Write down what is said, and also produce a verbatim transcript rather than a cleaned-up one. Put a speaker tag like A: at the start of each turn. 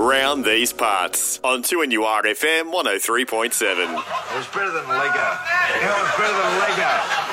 A: around these parts on two N U R F M one oh three point seven.
B: It was better than Lego. You know, it was better than Lego.